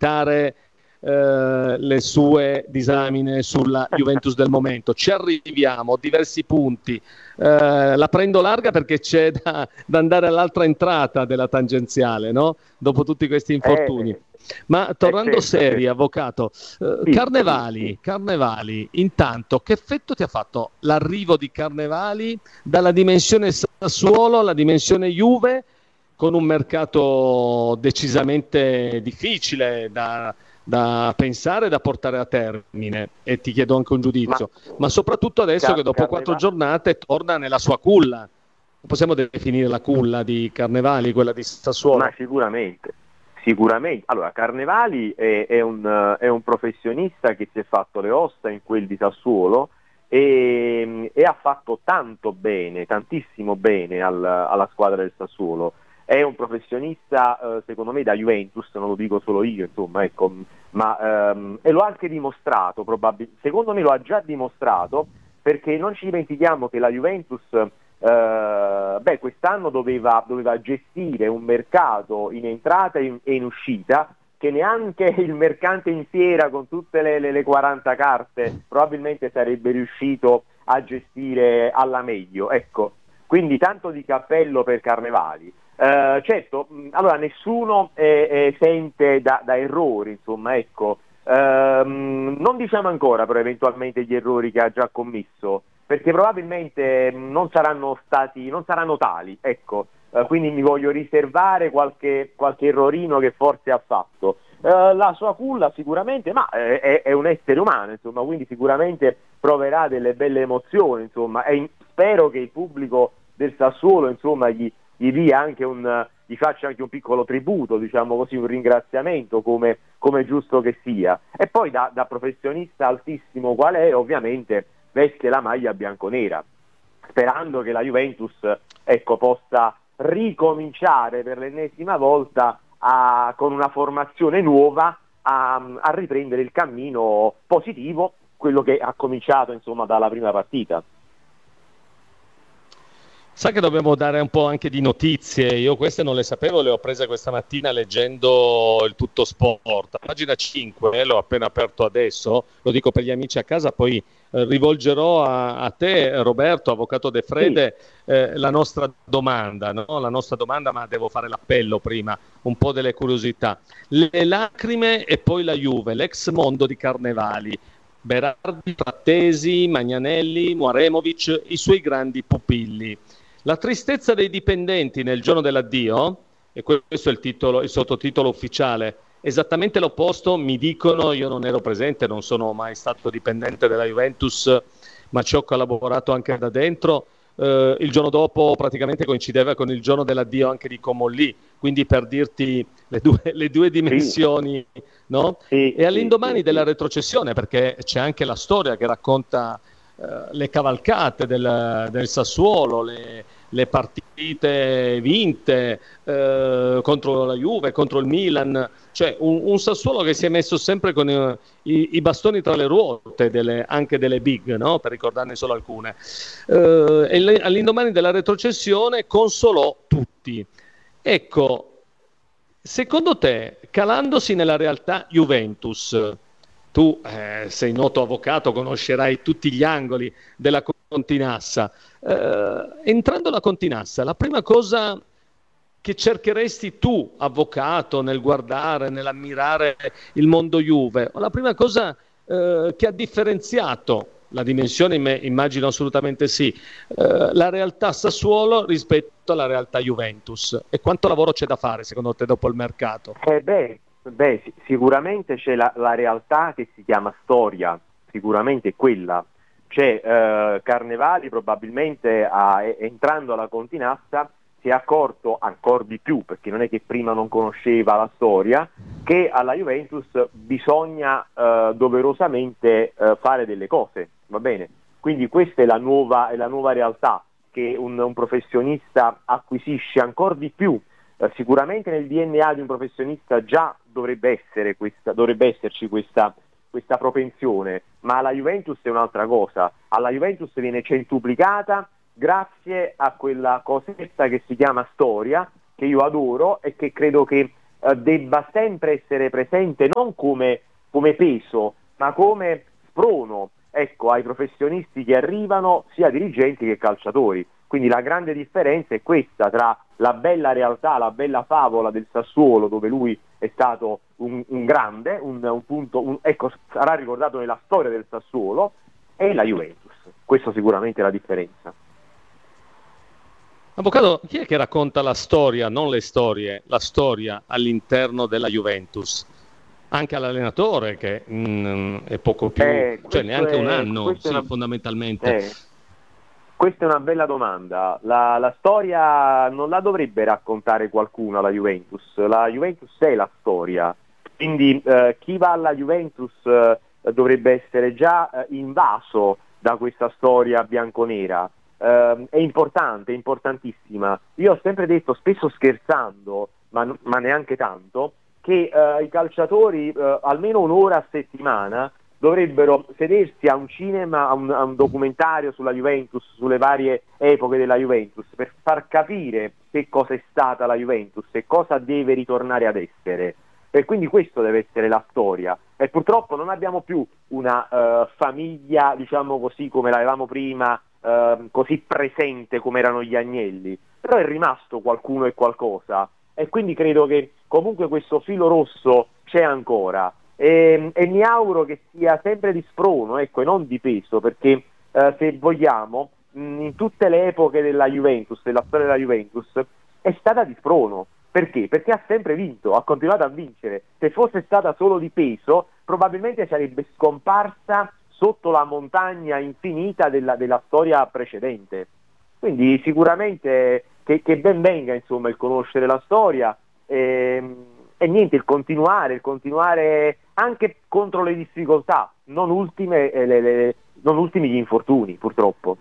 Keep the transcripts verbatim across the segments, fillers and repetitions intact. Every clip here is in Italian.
evitare eh, le sue disamine sulla Juventus del momento. Ci arriviamo, diversi punti. Eh, la prendo larga perché c'è da, da andare all'altra entrata della tangenziale, no? Dopo tutti questi infortuni. Eh, Ma tornando eh, certo, seri, certo. avvocato, eh, Sì, Carnevali, sì, sì. Carnevali, intanto, che effetto ti ha fatto l'arrivo di Carnevali dalla dimensione Sassuolo alla dimensione Juve, con un mercato decisamente difficile da, da pensare e da portare a termine? E ti chiedo anche un Ma giudizio, ma soprattutto adesso che Car- dopo quattro Carneva- giornate torna nella sua culla. Possiamo definire la culla di Carnevali, quella di Ma Sassuolo? sicuramente, sicuramente. Allora, Carnevali è, è un, eh, è un professionista che si è fatto le ossa in quel di Sassuolo e, e ha fatto tanto bene, tantissimo bene al- alla squadra del Sassuolo. È un professionista, eh, secondo me, da Juventus, non lo dico solo io, insomma, ecco, ma ehm, e lo ha anche dimostrato, probabilmente. Secondo me lo ha già dimostrato, perché non ci dimentichiamo che la Juventus Uh, beh, quest'anno doveva, doveva gestire un mercato in entrata e in, e in uscita che neanche il mercante in fiera con tutte le, le, le quaranta carte probabilmente sarebbe riuscito a gestire alla meglio, ecco. Quindi tanto di cappello per Carnevali. Uh, certo, mh, allora nessuno è, è esente da, da errori, insomma, ecco. Uh, non diciamo ancora però eventualmente gli errori che ha già commesso, perché probabilmente non saranno stati, non saranno tali, ecco, uh, quindi mi voglio riservare qualche, qualche errorino che forse ha fatto. Uh, la sua culla sicuramente, ma eh, è, è un essere umano, insomma, quindi sicuramente proverà delle belle emozioni, insomma, e in, spero che il pubblico del Sassuolo, insomma, gli, gli dia anche un, gli faccia anche un piccolo tributo, diciamo così, un ringraziamento come, come è giusto che sia. E poi da, da professionista altissimo qual è, ovviamente veste la maglia bianconera, sperando che la Juventus, ecco, possa ricominciare per l'ennesima volta a, con una formazione nuova a, a riprendere il cammino positivo, quello che ha cominciato, insomma, dalla prima partita. Sa che dobbiamo dare un po' anche di notizie, io queste non le sapevo, le ho prese questa mattina leggendo il Tutto Sport. Pagina cinque, eh, l'ho appena aperto adesso, lo dico per gli amici a casa, poi eh, rivolgerò a, a te, Roberto, avvocato De Sì, Frede, eh, la nostra domanda, no? La nostra domanda, ma devo fare l'appello prima, un po' delle curiosità. Le lacrime e poi la Juve, l'ex mondo di Carnevali. Berardi, Frattesi, Magnanelli, Muaremovic, i suoi grandi pupilli. La tristezza dei dipendenti nel giorno dell'addio, e questo è il, titolo, il sottotitolo ufficiale, esattamente l'opposto, mi dicono, io non ero presente, non sono mai stato dipendente della Juventus, ma ci ho collaborato anche da dentro, eh, il giorno dopo praticamente coincideva con il giorno dell'addio anche di Comolli, quindi per dirti le due, le due sì, dimensioni, no? sì, E sì, all'indomani sì, della sì. retrocessione, perché c'è anche la storia che racconta eh, le cavalcate del, del Sassuolo, le, le partite vinte eh, contro la Juve, contro il Milan, cioè un, un Sassuolo che si è messo sempre con eh, i, i bastoni tra le ruote, delle, anche delle big, no? Per ricordarne solo alcune. Eh, e le, all'indomani della retrocessione consolò tutti. Ecco, secondo te, calandosi nella realtà Juventus, tu eh, sei noto avvocato, conoscerai tutti gli angoli della Continassa. Eh, entrando alla Continassa, la prima cosa che cercheresti tu, avvocato, nel guardare, nell'ammirare il mondo Juve, o la prima cosa eh, che ha differenziato la dimensione, immagino assolutamente sì, eh, la realtà Sassuolo rispetto alla realtà Juventus, e quanto lavoro c'è da fare secondo te dopo il mercato? Eh beh, beh, sì, sicuramente c'è la, la realtà che si chiama storia, sicuramente è quella. C'è eh, Carnevali probabilmente ha, eh, entrando alla Continassa si è accorto ancora di più, perché non è che prima non conosceva la storia, che alla Juventus bisogna eh, doverosamente eh, fare delle cose, va bene? Quindi questa è la nuova, è la nuova realtà che un, un professionista acquisisce ancora di più. Eh, sicuramente nel D N A di un professionista già dovrebbe essere questa, dovrebbe esserci questa, questa propensione, ma alla Juventus è un'altra cosa. Alla Juventus viene centuplicata grazie a quella cosetta che si chiama storia, che io adoro e che credo che eh, debba sempre essere presente non come, come peso, ma come sprono, ecco, ai professionisti che arrivano, sia dirigenti che calciatori. Quindi la grande differenza è questa tra la bella realtà, la bella favola del Sassuolo, dove lui è stato un, un grande, un, un punto, un, ecco, sarà ricordato nella storia del Sassuolo, e la Juventus. Questo sicuramente è la differenza. Avvocato, chi è che racconta la storia, non le storie, la storia all'interno della Juventus? Anche all'allenatore, che mm, è poco più, Eh, cioè neanche è, un anno, sì, una, fondamentalmente. Eh, questa è una bella domanda. La, la storia non la dovrebbe raccontare qualcuno alla Juventus. La Juventus è la storia. Quindi eh, chi va alla Juventus eh, dovrebbe essere già eh, invaso da questa storia bianconera. Eh, è importante, è importantissima. Io ho sempre detto, spesso scherzando, ma, ma neanche tanto, che eh, i calciatori eh, almeno un'ora a settimana dovrebbero sedersi a un cinema, a un, a un documentario sulla Juventus, sulle varie epoche della Juventus, per far capire che cosa è stata la Juventus e cosa deve ritornare ad essere. E quindi questo deve essere la storia. E purtroppo non abbiamo più una uh, famiglia, diciamo così, come l'avevamo prima, uh, così presente come erano gli Agnelli. Però è rimasto qualcuno e qualcosa. E quindi credo che comunque questo filo rosso c'è ancora. E, e mi auguro che sia sempre di sprono, ecco, e non di peso, perché eh, se vogliamo, mh, in tutte le epoche della Juventus, della storia della Juventus, è stata di sprono. Perché? Perché ha sempre vinto, ha continuato a vincere. Se fosse stata solo di peso, probabilmente sarebbe scomparsa sotto la montagna infinita della, della storia precedente. Quindi sicuramente che, che ben venga, insomma, il conoscere la storia. Ehm, E niente, il continuare, il continuare anche contro le difficoltà, non, ultime, eh, le, le, non ultimi gli infortuni, purtroppo.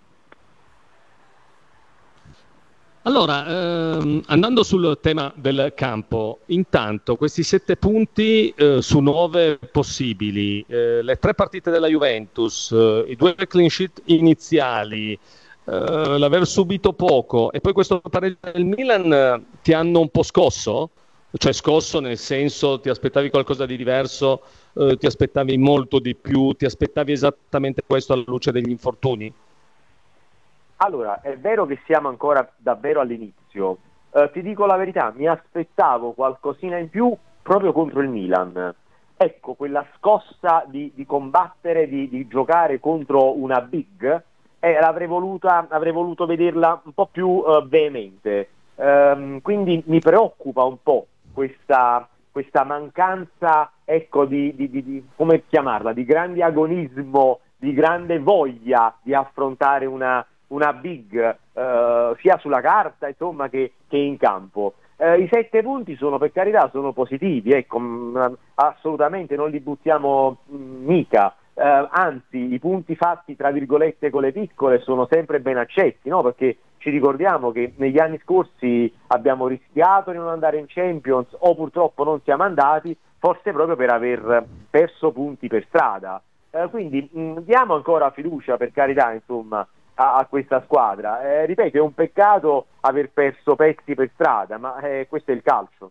Allora, ehm, andando sul tema del campo, intanto questi sette punti eh, su nove possibili, eh, le tre partite della Juventus, eh, i due clean sheet iniziali, eh, l'aver subito poco e poi questo pareggio del Milan eh, ti hanno un po' scosso? Cioè scosso nel senso, ti aspettavi qualcosa di diverso, eh, ti aspettavi molto di più, ti aspettavi esattamente questo alla luce degli infortuni? Allora, è vero che siamo ancora davvero all'inizio. Eh, ti dico la verità, mi aspettavo qualcosina in più proprio contro il Milan. Ecco, quella scossa di, di combattere, di, di giocare contro una big, eh, l'avrei voluta, avrei voluto vederla un po' più eh, veemente. Ehm, quindi mi preoccupa un po' questa, questa mancanza, ecco, di, di, di, di, come chiamarla, di grande agonismo, di grande voglia di affrontare una, una big, eh, sia sulla carta, insomma, che, che in campo. Eh, I sette punti sono, per carità, sono positivi, ecco, mh, assolutamente non li buttiamo mh, mica. Eh, anzi, i punti fatti tra virgolette con le piccole sono sempre ben accetti, no? Perché ci ricordiamo che negli anni scorsi abbiamo rischiato di non andare in Champions o purtroppo non siamo andati, forse proprio per aver perso punti per strada. Eh, quindi mh, diamo ancora fiducia, per carità, insomma, a, a questa squadra. Eh, ripeto, è un peccato aver perso pezzi per strada, ma eh, questo è il calcio.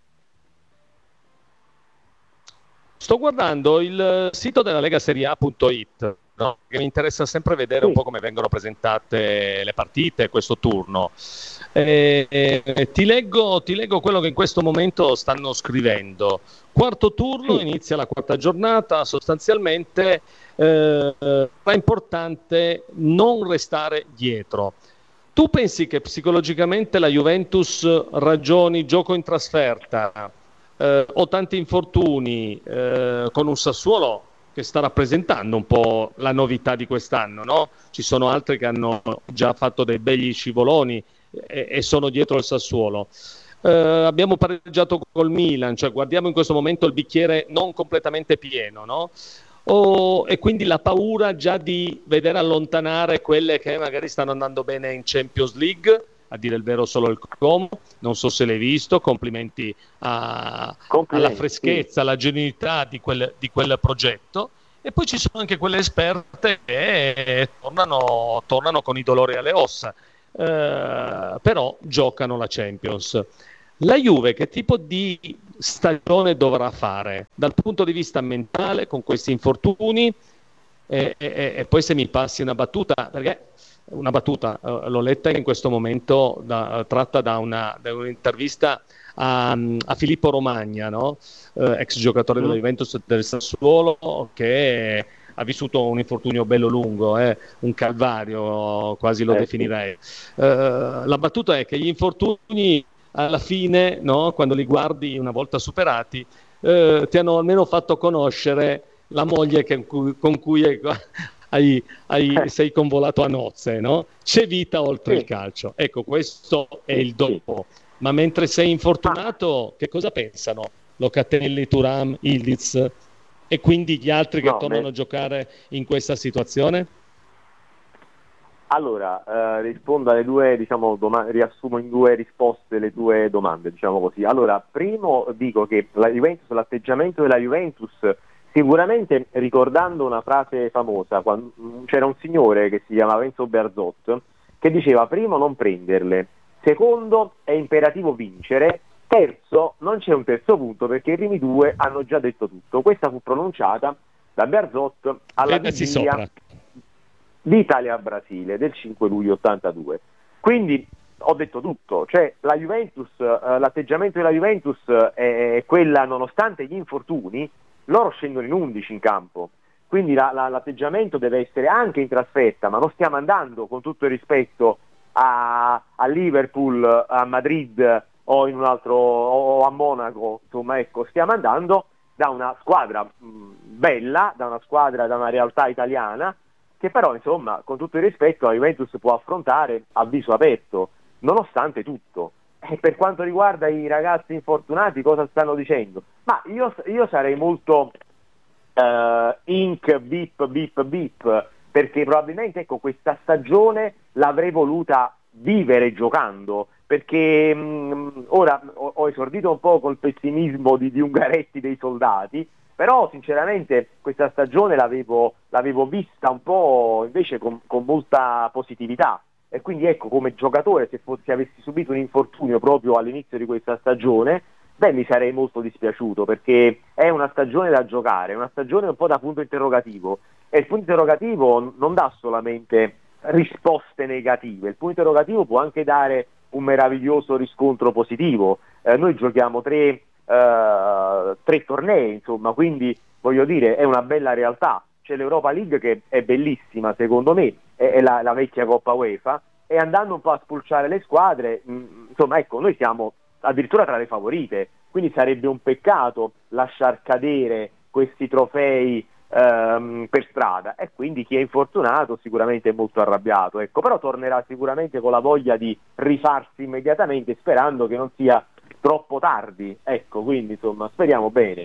Sto guardando il sito della Lega Serie A punto it, no? Che mi interessa sempre vedere un po' come vengono presentate le partite, questo turno. E, e, ti, leggo, ti leggo quello che in questo momento stanno scrivendo. Quarto turno, sì. Inizia la quarta giornata, sostanzialmente eh, è importante non restare dietro. Tu pensi che psicologicamente la Juventus ragioni gioco in trasferta, Eh, ho tanti infortuni eh, con un Sassuolo che sta rappresentando un po' la novità di quest'anno, no? Ci sono altri che hanno già fatto dei begli scivoloni e, e sono dietro il Sassuolo. Eh, abbiamo pareggiato col Milan, cioè guardiamo in questo momento il bicchiere non completamente pieno, no? O, e quindi la paura già di vedere allontanare quelle che magari stanno andando bene in Champions League, a dire il vero solo il Como, non so se l'hai visto, complimenti, a, complimenti alla freschezza, sì. Alla genuinità di quel, di quel progetto, e poi ci sono anche quelle esperte che tornano, tornano con i dolori alle ossa, eh, però giocano la Champions. La Juve che tipo di stagione dovrà fare dal punto di vista mentale con questi infortuni? E, e, e poi se mi passi una battuta, perché una battuta eh, l'ho letta in questo momento da, tratta da, una, da un'intervista a, a Filippo Romagna, no? eh, ex giocatore della Mm. Juventus e del Sassuolo, che ha vissuto un infortunio bello lungo, eh, un calvario quasi lo Eh, sì. definirei. Eh, la battuta è che gli infortuni alla fine, no, quando li guardi una volta superati, eh, ti hanno almeno fatto conoscere la moglie che, con cui hai, hai, hai, sei convolato a nozze, no? C'è vita oltre Sì, il calcio. Ecco, questo è sì, il sì. dopo. Ma mentre sei Ma infortunato, che cosa pensano? Locatelli, Thuram, Ildiz e quindi gli altri che no, me- tornano a giocare in questa situazione? allora, eh, rispondo alle due, diciamo, doma- riassumo in due risposte le tue domande, diciamo così. Allora, primo dico che la Juventus, l'atteggiamento della Juventus, sicuramente ricordando una frase famosa, quando, c'era un signore che si chiamava Enzo Bearzot, che diceva: primo, non prenderle, secondo, è imperativo vincere, terzo, non c'è un terzo punto perché i primi due hanno già detto tutto. Questa fu pronunciata da Bearzot alla Vedaci vigilia sopra. di Italia-Brasile del cinque luglio ottantadue. Quindi ho detto tutto, cioè la Juventus, eh, l'atteggiamento della Juventus è, è quella, nonostante gli infortuni, loro scendono in undici in campo, quindi la, la, l'atteggiamento deve essere anche in trasferta, ma non stiamo andando, con tutto il rispetto, a, a Liverpool, a Madrid o in un altro, o a Monaco, insomma, ecco, stiamo andando da una squadra mh, bella, da una squadra, da una realtà italiana, che però, insomma, con tutto il rispetto, la Juventus può affrontare a viso aperto, nonostante tutto. E per quanto riguarda i ragazzi infortunati, cosa stanno dicendo? Ma io, io sarei molto eh, inc, bip, bip, bip, perché probabilmente, ecco, questa stagione l'avrei voluta vivere giocando, perché mh, ora ho, ho esordito un po' col pessimismo di, di Ungaretti dei soldati, però sinceramente questa stagione l'avevo, l'avevo vista un po' invece con, con molta positività, e quindi ecco, come giocatore, se, fossi, se avessi subito un infortunio proprio all'inizio di questa stagione, beh, mi sarei molto dispiaciuto, perché è una stagione da giocare, è una stagione un po' da punto interrogativo, e il punto interrogativo non dà solamente risposte negative, il punto interrogativo può anche dare un meraviglioso riscontro positivo. Eh, noi giochiamo tre Uh, tre tornei, insomma, quindi voglio dire, è una bella realtà. C'è l'Europa League che è bellissima, secondo me, è, è la, la vecchia Coppa UEFA, e andando un po' a spulciare le squadre, mh, insomma, ecco, noi siamo addirittura tra le favorite, quindi sarebbe un peccato lasciar cadere questi trofei ehm, per strada, e quindi chi è infortunato sicuramente è molto arrabbiato, ecco, però tornerà sicuramente con la voglia di rifarsi immediatamente, sperando che non sia troppo tardi, ecco, quindi insomma speriamo bene.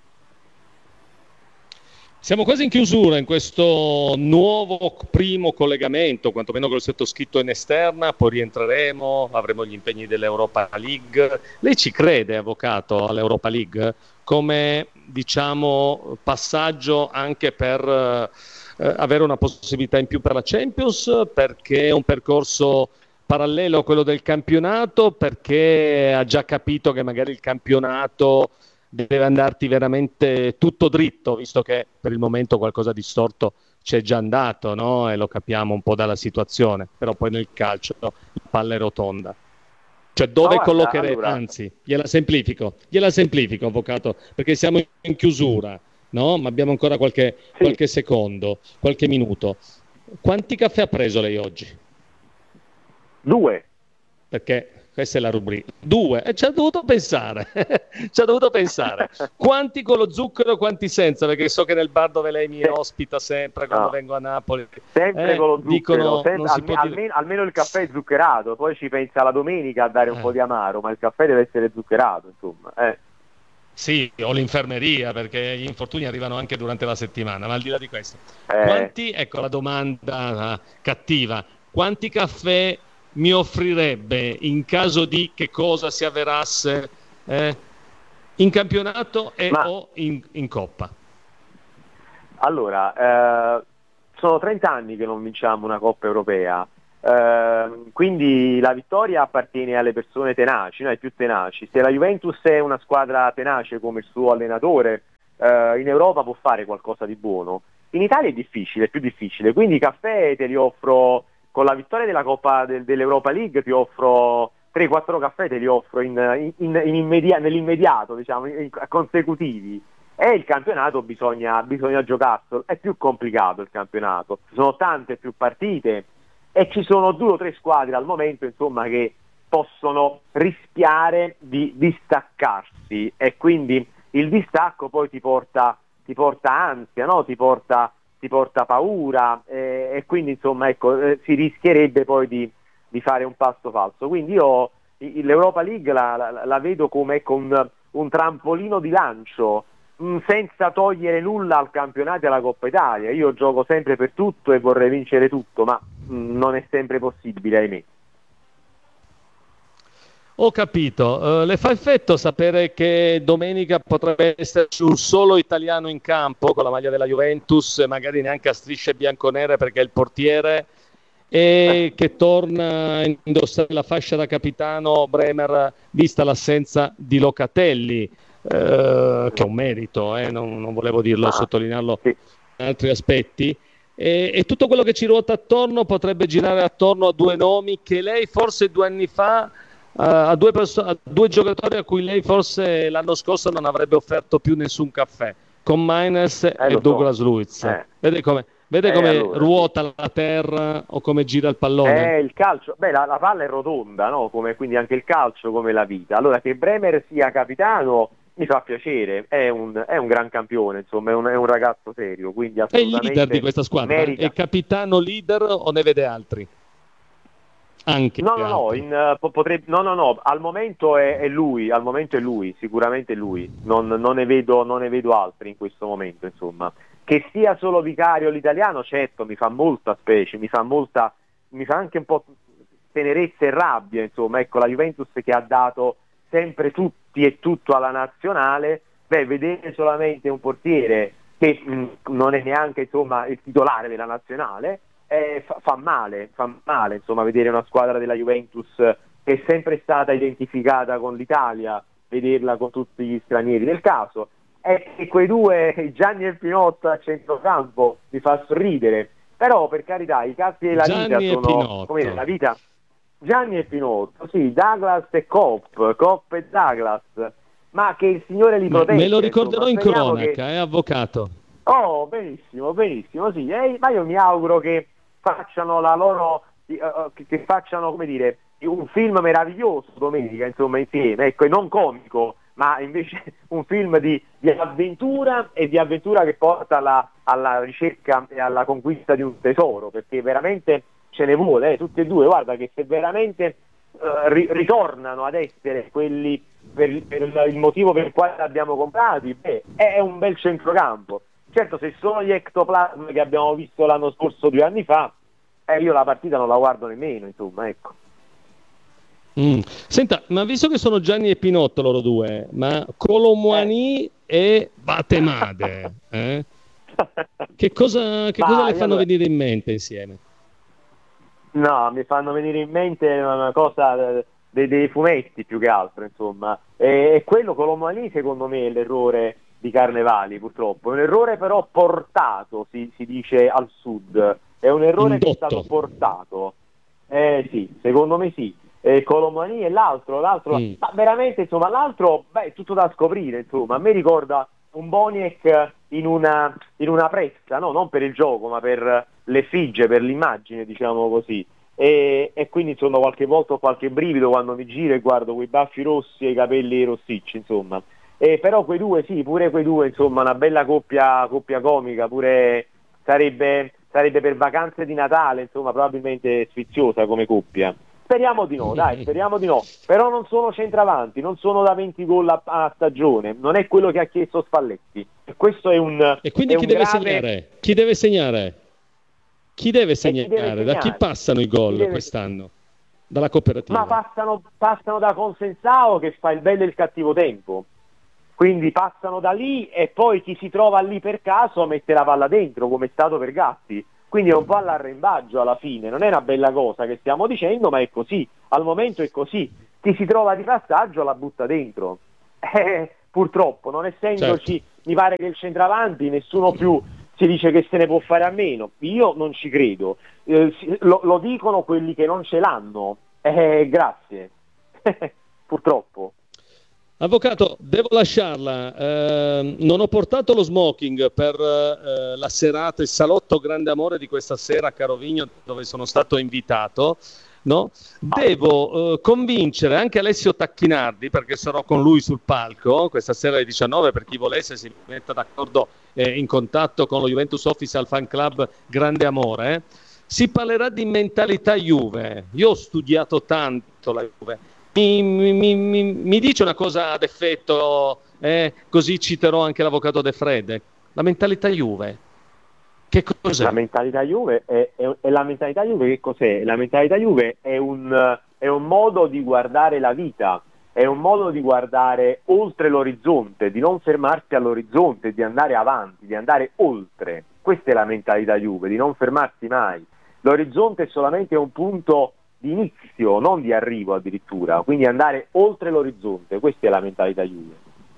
Siamo quasi in chiusura in questo nuovo primo collegamento, quantomeno col sottoscritto in esterna, poi rientreremo, avremo gli impegni dell'Europa League. Lei ci crede, avvocato, all'Europa League come, diciamo, passaggio anche per eh, avere una possibilità in più per la Champions, perché è un percorso parallelo a quello del campionato, perché ha già capito che magari il campionato deve andarti veramente tutto dritto, visto che per il momento qualcosa di storto c'è già andato, no? E lo capiamo un po' dalla situazione, però poi nel calcio la palla è rotonda. Cioè Ma dove guarda, collocherete, allora, anzi, gliela semplifico, gliela semplifico, avvocato, perché siamo in chiusura, no? Ma abbiamo ancora qualche, sì, qualche secondo, qualche minuto. Quanti caffè ha preso lei oggi? due. Perché questa è la rubrica. Due, e ci ha dovuto pensare, ci ha dovuto pensare. Quanti con lo zucchero e quanti senza? Perché so che nel bar dove lei mi Se- ospita sempre quando no, vengo a Napoli, sempre eh, con lo zucchero, dicono sem- non si alme- può dire... almeno, almeno il caffè è zuccherato, poi ci pensa la domenica a dare un po' Eh, di amaro, ma il caffè deve essere zuccherato, insomma. Eh. sì, o l'infermeria, perché gli infortuni arrivano anche durante la settimana, ma al di là di questo. Eh. Quanti, ecco la domanda eh, cattiva, quanti caffè mi offrirebbe in caso di che cosa si avverasse eh, in campionato e Ma o in, in Coppa? allora, eh, sono trenta anni che non vinciamo una Coppa Europea. Uh, quindi la vittoria appartiene alle persone tenaci, no? Ai più tenaci. Se la Juventus è una squadra tenace come il suo allenatore, uh, in Europa può fare qualcosa di buono. In Italia è difficile, è più difficile, quindi i caffè te li offro con la vittoria della Coppa del, dell'Europa League, ti offro tre quattro caffè, te li offro in, in, in immedia- nell'immediato, diciamo, in, in consecutivi. E il campionato bisogna, bisogna giocarselo, è più complicato il campionato, ci sono tante più partite e ci sono due o tre squadre al momento, insomma, che possono rischiare di distaccarsi, e quindi il distacco poi ti porta, ti porta ansia, no? Ti porta, ti porta paura, eh, e quindi insomma, ecco, eh, si rischierebbe poi di, di fare un passo falso. Quindi io l'Europa League la, la, la vedo come, ecco, un, un trampolino di lancio, mh, senza togliere nulla al campionato e alla Coppa Italia. Io gioco sempre per tutto e vorrei vincere tutto, ma mh, non è sempre possibile, ahimè. Ho capito. Uh, le fa effetto sapere che domenica potrebbe esserci un solo italiano in campo con la maglia della Juventus, magari neanche a strisce bianconere perché è il portiere, e che torna a indossare la fascia da capitano Bremer, vista l'assenza di Locatelli, uh, che è un merito, eh? non, non volevo dirlo, Ah, sottolinearlo sì. in altri aspetti. E, e tutto quello che ci ruota attorno potrebbe girare attorno a due nomi che lei forse due anni fa a due, perso- a due giocatori a cui lei forse l'anno scorso non avrebbe offerto più nessun caffè, con Maines Eh, e lo so. Douglas Luiz. Eh. Vede come, vede Eh, come allora, ruota la terra o come gira il pallone? Eh, il calcio, beh, la, la palla è rotonda, no? Come, quindi anche il calcio, come la vita. Allora, che Bremer sia capitano mi fa piacere, è un, è un gran campione, insomma, è un, è un ragazzo serio, quindi È il assolutamente leader di questa squadra? merita. È capitano leader o ne vede altri? Anche No, no, no, altri. in, uh, potrebbe, no, no, no, al momento è, è lui, al momento è lui, sicuramente è lui, non, non, ne vedo, non ne vedo altri in questo momento, insomma. Che sia solo vicario l'italiano, certo, mi fa molta specie, mi fa molta, mi fa anche un po' tenerezza e rabbia, insomma, ecco, la Juventus che ha dato sempre tutti e tutto alla nazionale, beh, vedere solamente un portiere che mh, non è neanche, insomma, il titolare della nazionale, Eh, fa, fa male, fa male, insomma, vedere una squadra della Juventus che è sempre stata identificata con l'Italia, vederla con tutti gli stranieri del caso, e quei due, Gianni e Pinotto a centrocampo, mi fa sorridere, però per carità i cazzi della Gianni vita e sono, Pinotto. come dire, la vita, Gianni e Pinotto, sì, Douglas e Kopp, Kopp e Douglas, ma che il Signore li Me, protegge, me lo ricorderò insomma, in speriamo cronaca, che... eh, avvocato. Oh, benissimo, benissimo, sì, eh, ma io mi auguro che facciano la loro, uh, che, che facciano, come dire, un film meraviglioso domenica, insomma, insieme, ecco, e non comico, ma invece un film di, di avventura, e di avventura che porta alla, alla ricerca e alla conquista di un tesoro, perché veramente ce ne vuole, eh, tutti e due, guarda che se veramente uh, ri- ritornano ad essere quelli per, per il motivo per il quale li abbiamo comprati, beh, è un bel centrocampo. Certo, se sono gli ectoplasmi che abbiamo visto l'anno scorso, due anni fa, eh, io la partita non la guardo nemmeno, insomma, ecco. Mm. Senta, ma visto che sono Gianni e Pinotto loro due, ma Colomwani eh. e Batemade, eh? che cosa, che cosa le fanno allora... venire in mente insieme? No, mi fanno venire in mente una cosa dei, dei fumetti più che altro, insomma. E, e quello Colomwani secondo me è l'errore di Carnevali, purtroppo. È un errore però portato, si, si dice al sud. È un errore Indotto. Che è stato portato. Eh sì, secondo me sì. Eh, Colomwani e l'altro, l'altro, mm. ma veramente, insomma, l'altro, beh, è tutto da scoprire, insomma. A me ricorda un Boniek in una, in una pressa, no? Non per il gioco, ma per l'effigie, per l'immagine, diciamo così. E, e quindi, insomma, qualche volta ho qualche brivido quando mi giro e guardo quei baffi rossi e i capelli rossicci, insomma. Eh, però quei due, sì, pure quei due, insomma, una bella coppia, coppia comica, pure sarebbe, sarebbe per vacanze di Natale, insomma, probabilmente sfiziosa come coppia. Speriamo di no, dai, speriamo di no. Però non sono centravanti, non sono da venti gol a, a stagione, non è quello che ha chiesto Spalletti. E questo è un E quindi è chi un deve grave... segnare? Chi deve segnare? Chi deve segnare? Chi deve segnare? Da chi passano i gol deve... quest'anno? Dalla cooperativa? Ma passano, passano da Consensao che fa il bello e il cattivo tempo. Quindi passano da lì e poi chi si trova lì per caso mette la palla dentro, come è stato per Gatti. quindi è un po' all'arrembaggio alla fine, non è una bella cosa che stiamo dicendo, ma è così, al momento è così, chi si trova di passaggio la butta dentro, eh, purtroppo non essendoci, certo. Mi pare che il centravanti nessuno più si dice che se ne può fare a meno, io non ci credo, eh, lo, lo dicono quelli che non ce l'hanno, eh, grazie, purtroppo. Avvocato, devo lasciarla, eh, non ho portato lo smoking per eh, la serata, il salotto Grande Amore di questa sera a Carovigno dove sono stato invitato, no? Devo eh, convincere anche Alessio Tacchinardi, perché sarò con lui sul palco questa sera alle diciannove, per chi volesse si metta d'accordo eh, in contatto con lo Juventus Official Fan Club Grande Amore, eh. Si parlerà di mentalità Juve, io ho studiato tanto la Juve. Mi, mi, mi, mi dice una cosa ad effetto, eh, così citerò anche l'avvocato De Frede, la mentalità Juve, che cos'è? La mentalità Juve è, è, è la mentalità Juve che cos'è? La mentalità Juve è un, è un modo di guardare la vita, è un modo di guardare oltre l'orizzonte, di non fermarsi all'orizzonte, di andare avanti, di andare oltre. Questa è la mentalità Juve, di non fermarsi mai. L'orizzonte è solamente un punto di inizio, non di arrivo addirittura, quindi andare oltre l'orizzonte, questa è la mentalità Juve.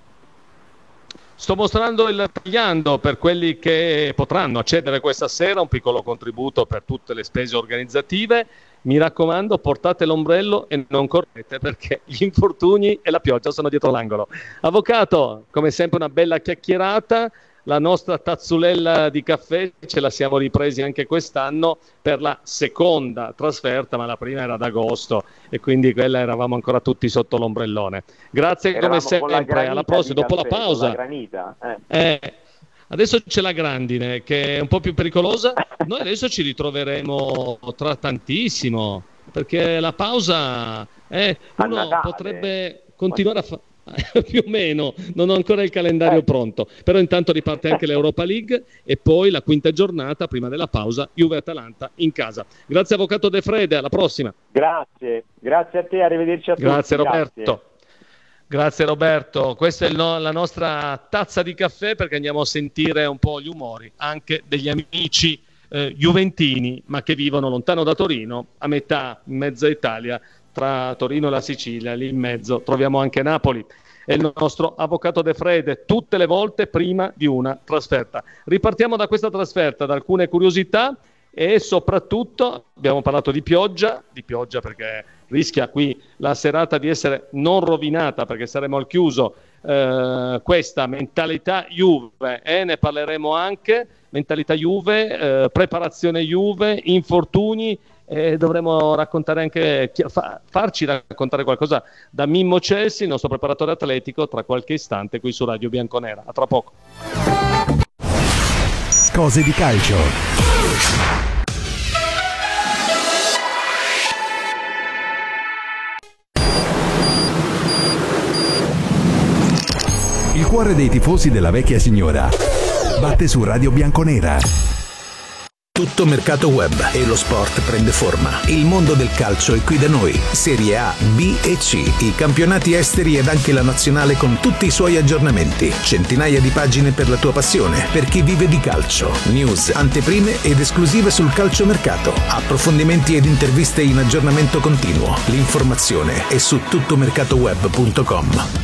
Sto mostrando il tagliando per quelli che potranno accedere questa sera, un piccolo contributo per tutte le spese organizzative. Mi raccomando, portate l'ombrello e non correte perché gli infortuni e la pioggia sono dietro l'angolo. Avvocato, come sempre una bella chiacchierata. La nostra tazzulella di caffè ce la siamo ripresi anche quest'anno per la seconda trasferta, ma la prima era ad agosto e quindi quella eravamo ancora tutti sotto l'ombrellone. Grazie eravamo come sempre, alla prossima, dopo caffè, la pausa. La granita, eh. Eh, adesso c'è la grandine che è un po' più pericolosa, noi adesso ci ritroveremo tra tantissimo perché la pausa eh, uno potrebbe continuare a fare. Più o meno, non ho ancora il calendario eh. pronto, però intanto riparte anche l'Europa League e poi la quinta giornata prima della pausa Juve-Atalanta in casa. Grazie avvocato De Frede, alla prossima. Grazie, grazie a te, arrivederci a tutti. Grazie Roberto. Grazie, grazie Roberto, questa è no- la nostra tazza di caffè perché andiamo a sentire un po' gli umori anche degli amici eh, juventini ma che vivono lontano da Torino, a metà, in mezza Italia, tra Torino e la Sicilia, lì in mezzo troviamo anche Napoli. È il nostro avvocato De Frede, tutte le volte prima di una trasferta. Ripartiamo da questa trasferta, da alcune curiosità e soprattutto abbiamo parlato di pioggia, di pioggia perché rischia qui la serata di essere non rovinata perché saremo al chiuso, eh, questa mentalità Juve, eh, ne parleremo anche, mentalità Juve, eh, preparazione Juve, infortuni. E dovremo raccontare anche farci raccontare qualcosa da Mimmo Celsi, il nostro preparatore atletico, tra qualche istante qui su Radio Bianconera. A tra poco. Cose di calcio. Il cuore dei tifosi della vecchia signora batte su Radio Bianconera. Tutto mercato web e lo sport prende forma. Il mondo del calcio è qui da noi. Serie A, B e C, i campionati esteri ed anche la nazionale con tutti i suoi aggiornamenti. Centinaia di pagine per la tua passione, per chi vive di calcio. News, anteprime ed esclusive sul calciomercato. Approfondimenti ed interviste in aggiornamento continuo. L'informazione è su tuttomercatoweb punto com.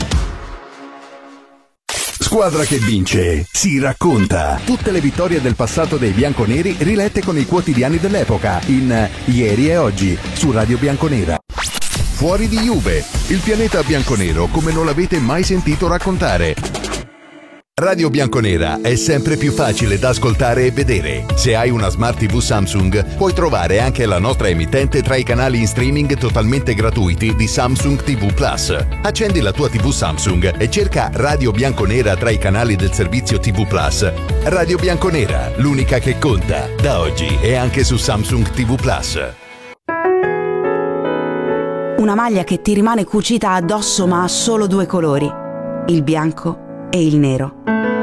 Squadra che vince si racconta. Tutte le vittorie del passato dei bianconeri rilette con i quotidiani dell'epoca in Ieri e Oggi su Radio Bianconera. Fuori di Juve, il pianeta bianconero come non l'avete mai sentito raccontare. Radio Bianconera è sempre più facile da ascoltare e vedere. Se hai una Smart tivù Samsung, puoi trovare anche la nostra emittente tra i canali in streaming totalmente gratuiti di Samsung tivù Plus. Accendi la tua tivù Samsung e cerca Radio Bianconera tra i canali del servizio tivù Plus. Radio Bianconera, l'unica che conta, da oggi e anche su Samsung tivù Plus. Una maglia che ti rimane cucita addosso ma ha solo due colori, il bianco e il nero.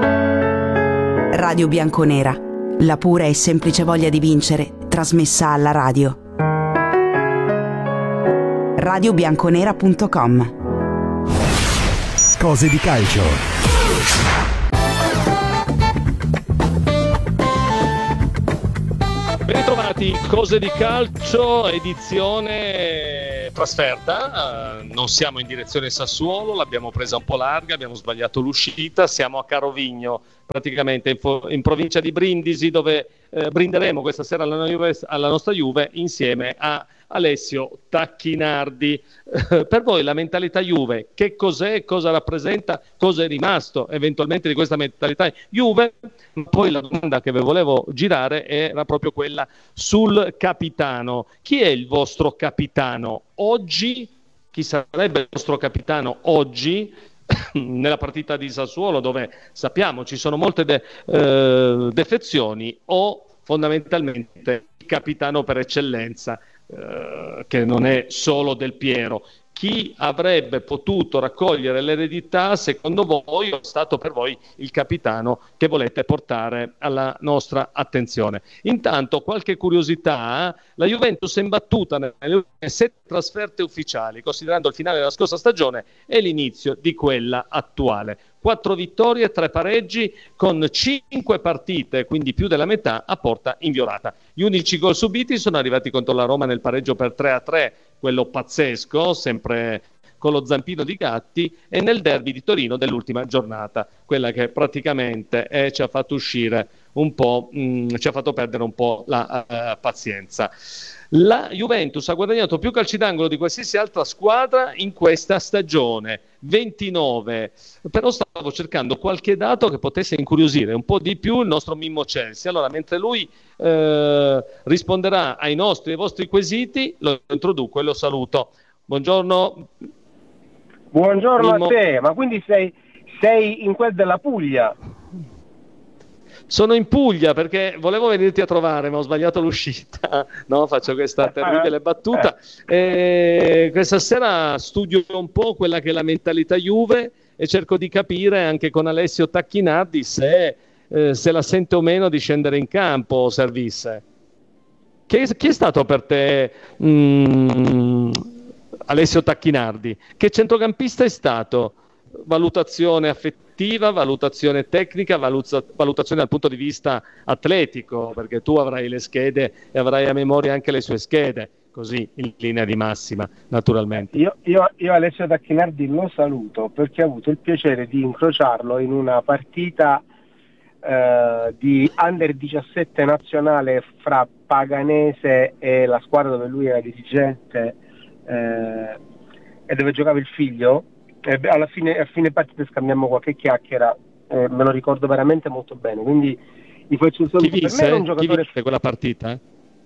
Radio Bianconera, la pura e semplice voglia di vincere, trasmessa alla radio. radio bianconera punto com. Cose di calcio. Bentornati, Cose di Calcio, edizione trasferta. Uh, non siamo in direzione Sassuolo, l'abbiamo presa un po' larga, abbiamo sbagliato l'uscita, siamo a Carovigno, praticamente in, fo- in provincia di Brindisi, dove eh, brinderemo questa sera alla, Juve, alla nostra Juve insieme a Alessio Tacchinardi. Eh, per voi la mentalità Juve, che cos'è, cosa rappresenta, cosa è rimasto eventualmente di questa mentalità Juve? Poi la domanda che vi volevo girare era proprio quella sul capitano. Chi è il vostro capitano oggi? Chi sarebbe il vostro capitano oggi nella partita di Sassuolo, dove sappiamo ci sono molte de- eh, defezioni, o fondamentalmente il capitano per eccellenza, eh, che non è solo Del Piero? Chi avrebbe potuto raccogliere l'eredità, secondo voi, è stato per voi il capitano che volete portare alla nostra attenzione? Intanto, qualche curiosità: la Juventus è imbattuta nelle sette trasferte ufficiali, considerando il finale della scorsa stagione e l'inizio di quella attuale. Quattro vittorie, tre pareggi, con cinque partite, quindi più della metà, a porta inviolata. Gli unici gol subiti sono arrivati contro la Roma nel pareggio per tre a tre, quello pazzesco, sempre con lo zampino di Gatti, e nel derby di Torino dell'ultima giornata, quella che praticamente eh, ci ha fatto uscire un po', mh, ci ha fatto perdere un po' la uh, pazienza. La Juventus ha guadagnato più calci d'angolo di qualsiasi altra squadra in questa stagione, ventinove, però stavo cercando qualche dato che potesse incuriosire un po' di più il nostro Mimmo Chelsea. Allora, mentre lui eh, risponderà ai nostri e ai vostri quesiti, lo introduco e lo saluto. Buongiorno. Buongiorno Mimmo. A te, ma quindi sei, sei in quel della Puglia? Sono in Puglia perché volevo venirti a trovare, ma ho sbagliato l'uscita. No, faccio questa terribile battuta. E questa sera studio un po' quella che è la mentalità Juve e cerco di capire anche con Alessio Tacchinardi se, eh, se la sente o meno di scendere in campo o servisse. Chi, chi è stato per te mh, Alessio Tacchinardi? Che centrocampista è stato? Valutazione affettiva, valutazione tecnica, valuza- valutazione dal punto di vista atletico, perché tu avrai le schede e avrai a memoria anche le sue schede, così in linea di massima, naturalmente. Io, io, io Alessio Tacchinardi lo saluto perché ho avuto il piacere di incrociarlo in una partita eh, di under diciassette nazionale fra Paganese e la squadra dove lui era dirigente eh, e dove giocava il figlio. Eh, alla fine, a fine partita scambiamo qualche chiacchiera, eh, me lo ricordo veramente molto bene, quindi gli faccio il saluto. Chi vinse, per me era un giocatore... chi vinse quella partita? Eh?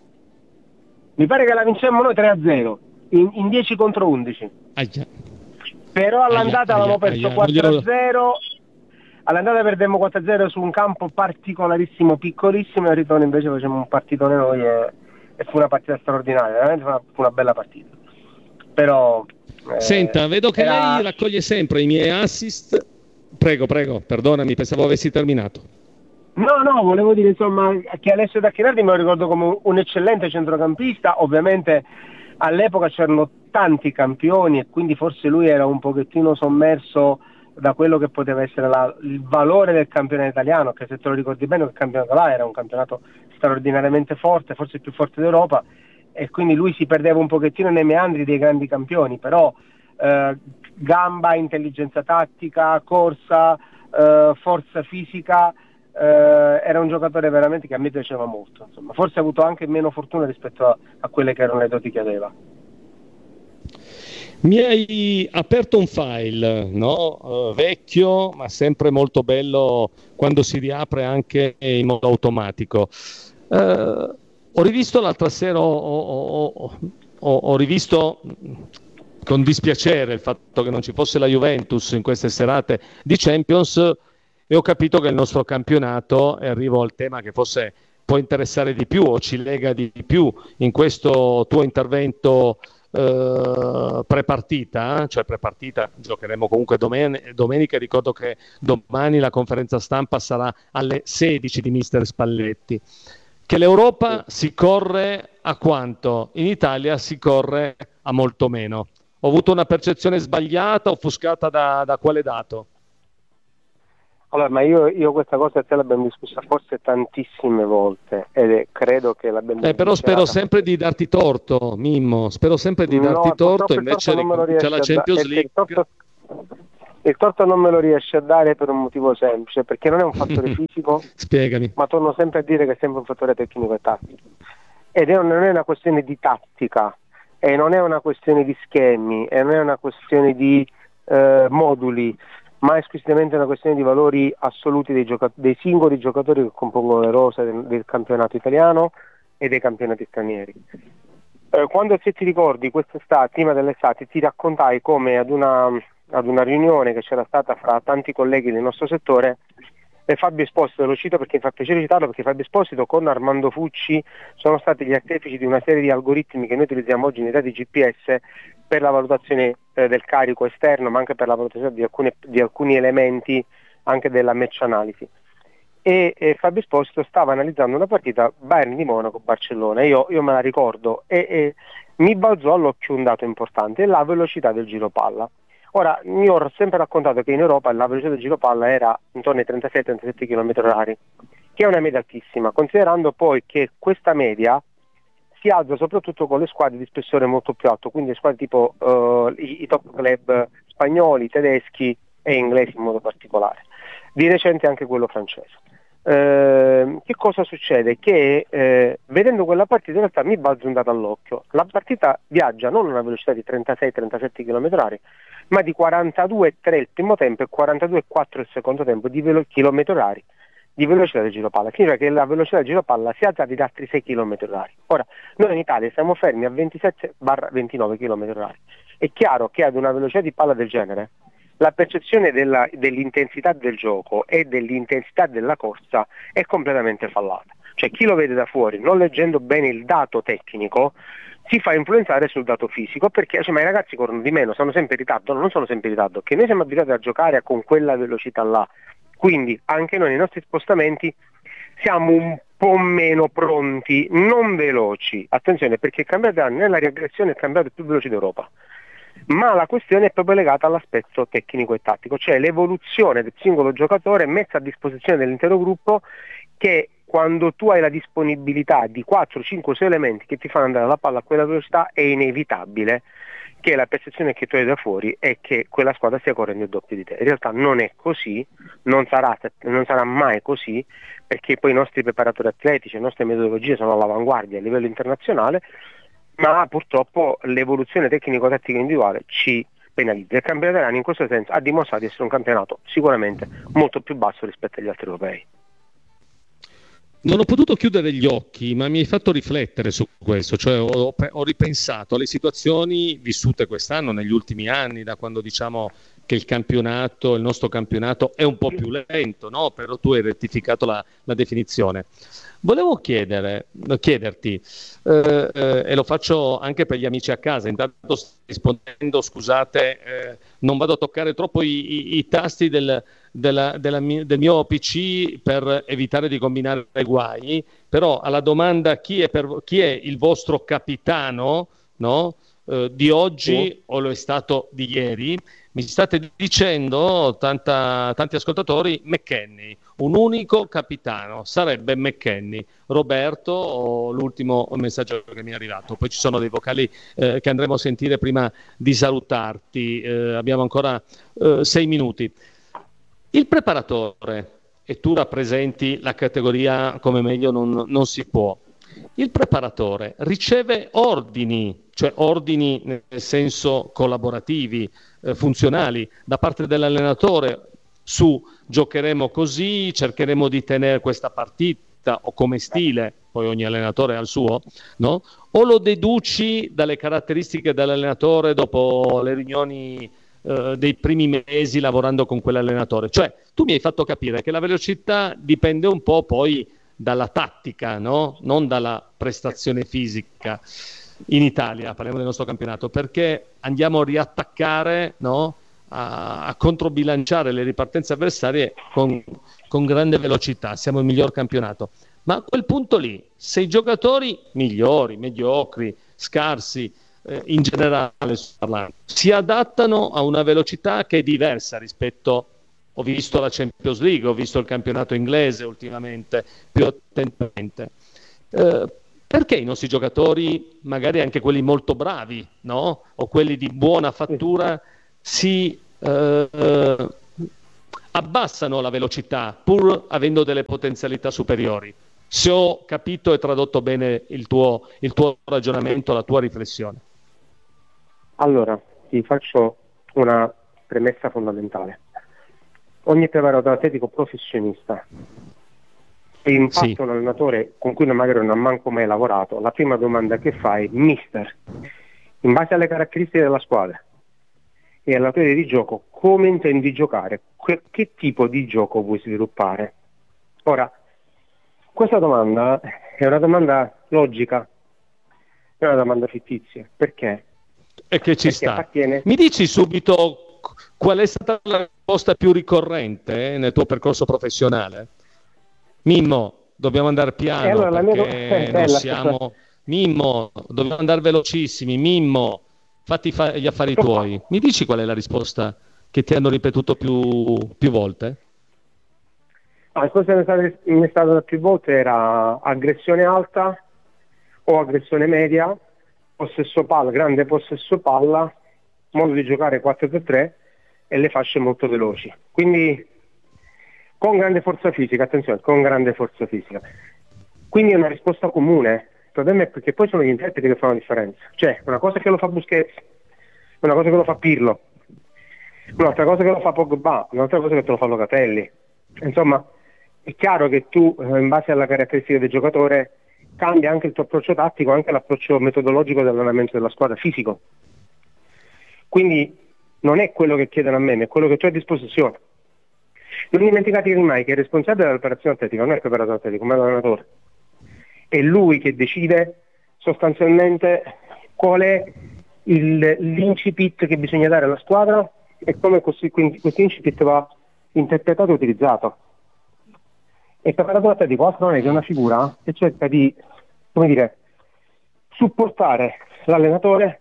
Mi pare che la vincemmo noi tre a zero in, in dieci contro undici. Aia. Però all'andata Aia, avevamo aia, perso aia. quattro a zero, all'andata perdemmo quattro a zero su un campo particolarissimo, piccolissimo, e al ritorno invece facemmo un partitone noi e, e fu una partita straordinaria, veramente fu una, fu una bella partita. Però Eh, Senta, vedo che era... lei raccoglie sempre i miei assist. Prego, prego, perdonami, pensavo avessi terminato. No, no, volevo dire insomma che Alessio Tacchinardi me lo ricordo come un eccellente centrocampista. Ovviamente all'epoca c'erano tanti campioni e quindi forse lui era un pochettino sommerso da quello che poteva essere la, il valore del campionato italiano, che se te lo ricordi bene il campionato là era un campionato straordinariamente forte, forse il più forte d'Europa, e quindi lui si perdeva un pochettino nei meandri dei grandi campioni, però eh, gamba, intelligenza tattica, corsa, eh, forza fisica, eh, era un giocatore veramente che a me piaceva molto, insomma. Forse ha avuto anche meno fortuna rispetto a, a quelle che erano le doti che aveva. Mi hai aperto un file, no? uh, vecchio, ma sempre molto bello quando si riapre anche in modo automatico. Uh, Ho rivisto l'altra sera, ho, ho, ho, ho, ho rivisto con dispiacere il fatto che non ci fosse la Juventus in queste serate di Champions e ho capito che il nostro campionato, e arrivo al tema che forse può interessare di più o ci lega di più in questo tuo intervento eh, pre-partita, cioè pre-partita giocheremo comunque domen- domenica, ricordo che domani la conferenza stampa sarà alle sedici di mister Spalletti. Che l'Europa si corre a quanto? In Italia si corre a molto meno. Ho avuto una percezione sbagliata, offuscata da, da quale dato? Allora, ma io, io questa cosa te l'abbiamo discussa forse tantissime volte ed è, credo che l'abbiamo eh, però spero sempre di darti torto, Mimmo, spero sempre di no, darti torto, invece ricomincia la Champions da- League. Il torto, il torto non me lo riesce a dare per un motivo semplice, perché non è un fattore fisico, Spiegami. ma torno sempre a dire che è sempre un fattore tecnico e tattico. Ed è, non è una questione di tattica, e non è una questione di schemi, e non è una questione di eh, moduli, ma è esclusivamente una questione di valori assoluti dei, gioca- dei singoli giocatori che compongono le rose del, del campionato italiano e dei campionati stranieri. Eh, quando, se ti ricordi, quest'estate, prima dell'estate, ti raccontai come ad una, ad una riunione che c'era stata fra tanti colleghi del nostro settore, e Fabio Esposito, lo cito perché mi fa piacere citarlo, perché Fabio Esposito con Armando Fucci sono stati gli artefici di una serie di algoritmi che noi utilizziamo oggi nei dati G P S per la valutazione eh, del carico esterno, ma anche per la valutazione di, alcune, di alcuni elementi anche della match analisi. E, e Fabio Esposito stava analizzando una partita Bayern di Monaco-Barcellona, io, io me la ricordo, e, e mi balzò all'occhio un dato importante, la velocità del giro palla. Ora, io ho sempre raccontato che in Europa la velocità del giro palla era intorno ai trentasei trentasette chilometri orari, che è una media altissima, considerando poi che questa media si alza soprattutto con le squadre di spessore molto più alto, quindi le squadre tipo uh, i, i top club spagnoli, tedeschi e inglesi in modo particolare. Di recente anche quello francese. Eh, che cosa succede? Che eh, vedendo quella partita in realtà mi balzo un dato all'occhio. La partita viaggia non a una velocità di trentasei trentasette chilometri orari, ma di quarantadue virgola tre il primo tempo e quarantadue virgola quattro il secondo tempo di velo- chilometri orari di velocità del giro palla. Significa che la velocità del giro palla si è alzata di altri sei chilometri orari. Ora, noi in Italia siamo fermi a ventisette ventinove chilometri orari. È chiaro che ad una velocità di palla del genere la percezione della, dell'intensità del gioco e dell'intensità della corsa è completamente fallata. Cioè chi lo vede da fuori, non leggendo bene il dato tecnico, si fa influenzare sul dato fisico, perché cioè, ma i ragazzi corrono di meno, sono sempre in ritardo, no, non sono sempre in ritardo, che noi siamo abituati a giocare con quella velocità là, quindi anche noi nei nostri spostamenti siamo un po' meno pronti, non veloci, attenzione, perché il campionato dell'anno nella riaggressione è il campionato più veloce d'Europa, ma la questione è proprio legata all'aspetto tecnico e tattico, cioè l'evoluzione del singolo giocatore messa a disposizione dell'intero gruppo, che quando tu hai la disponibilità di quattro, cinque, sei elementi che ti fanno andare la palla a quella velocità, è inevitabile che la percezione che tu hai da fuori è che quella squadra stia correndo il doppio di te. In realtà non è così, non sarà, non sarà mai così, perché poi i nostri preparatori atletici, le nostre metodologie sono all'avanguardia a livello internazionale, ma purtroppo l'evoluzione tecnico-tattica individuale ci penalizza. Il campionato italiano in questo senso ha dimostrato di essere un campionato sicuramente molto più basso rispetto agli altri europei. Non ho potuto chiudere gli occhi, ma mi hai fatto riflettere su questo, cioè ho, ho ripensato alle situazioni vissute quest'anno, negli ultimi anni, da quando diciamo che il campionato, il nostro campionato è un po' più lento, no? Però tu hai rettificato la, la definizione. Volevo chiedere, chiederti, eh, eh, e lo faccio anche per gli amici a casa, intanto sto rispondendo, scusate, eh, non vado a toccare troppo i, i, i tasti del, della, della, del mio P C per evitare di combinare guai, però alla domanda chi è, per, chi è il vostro capitano, no? eh, di oggi sì. o lo è stato di ieri, mi state dicendo, tanta, tanti ascoltatori, McKennie, un unico capitano, sarebbe McKennie. Roberto, o l'ultimo messaggio che mi è arrivato, poi ci sono dei vocali eh, che andremo a sentire prima di salutarti, eh, abbiamo ancora eh, sei minuti. Il preparatore, e tu rappresenti la categoria come meglio non, non si può, il preparatore riceve ordini, cioè ordini nel senso collaborativi, eh, funzionali, da parte dell'allenatore su giocheremo così, cercheremo di tenere questa partita o come stile, poi ogni allenatore ha il suo, no? O lo deduci dalle caratteristiche dell'allenatore dopo le riunioni eh, dei primi mesi lavorando con quell'allenatore? Cioè tu mi hai fatto capire che la velocità dipende un po' poi dalla tattica, no? Non dalla prestazione fisica. In Italia, parliamo del nostro campionato, perché andiamo a riattaccare, no? a, a controbilanciare le ripartenze avversarie con, con grande velocità, siamo il miglior campionato. Ma a quel punto lì, se i giocatori migliori, mediocri, scarsi, eh, in generale parlando, si adattano a una velocità che è diversa rispetto ho visto la Champions League, ho visto il campionato inglese ultimamente più attentamente. Eh, perché i nostri giocatori, magari anche quelli molto bravi, no? O quelli di buona fattura, si eh, eh, abbassano la velocità pur avendo delle potenzialità superiori? Se ho capito e tradotto bene il tuo, il tuo ragionamento, la tua riflessione. Allora, ti faccio una premessa fondamentale. Ogni preparatore atletico professionista e in parte sì. Un allenatore con cui magari non ha manco mai lavorato, la prima domanda che fa è: mister, in base alle caratteristiche della squadra e alla teoria di gioco, come intendi giocare? Che, che tipo di gioco vuoi sviluppare? Ora, questa domanda è una domanda logica, è una domanda fittizia. Perché? E che ci Perché sta. Appartiene... Mi dici subito qual è stata la risposta più ricorrente eh, nel tuo percorso professionale? Mimmo, dobbiamo andare piano, allora, la perché mia... eh, non siamo... Mimmo, dobbiamo andare velocissimi. Mimmo, fatti fa- gli affari tuoi. Mi dici qual è la risposta che ti hanno ripetuto più, più volte? La risposta che mi è stata più volte era aggressione alta o aggressione media, possesso palla, grande possesso palla, modo di giocare quattro tre tre e le fasce molto veloci. Quindi con grande forza fisica, attenzione, con grande forza fisica. Quindi è una risposta comune. Il problema è perché poi sono gli interpreti che fanno la differenza. Cioè, una cosa che lo fa Busquets, una cosa che lo fa Pirlo, un'altra cosa che lo fa Pogba, un'altra cosa che te lo fa Locatelli. Insomma, è chiaro che tu, in base alla caratteristica del giocatore, cambia anche il tuo approccio tattico, anche l'approccio metodologico dell'allenamento della squadra, fisico. Quindi non è quello che chiedono a me, ma è quello che tu hai a disposizione. Non dimenticatevi mai che il responsabile dell'operazione atletica non è il preparatore atletico, ma è l'allenatore. È lui che decide sostanzialmente qual è il, l'incipit che bisogna dare alla squadra e come questo incipit va interpretato e utilizzato. E il preparatore atletico altro non è che una figura che cerca di, come dire, supportare l'allenatore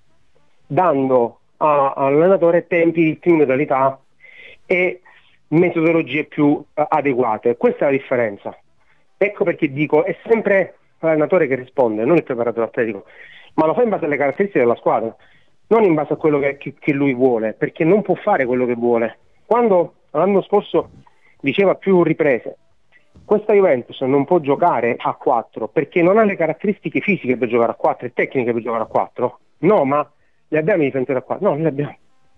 dando a, all'allenatore tempi, ritmi, modalità e metodologie più uh, adeguate. Questa è la differenza. Ecco perché dico, è sempre l'allenatore che risponde, non il preparatore atletico, ma lo fa in base alle caratteristiche della squadra, non in base a quello che, che, che lui vuole, perché non può fare quello che vuole. Quando l'anno scorso diceva più riprese, questa Juventus non può giocare a quattro perché non ha le caratteristiche fisiche per giocare a quattro e tecniche per giocare a quattro. No, ma le abbiamo i difensori a quattro? No, le abbiamo.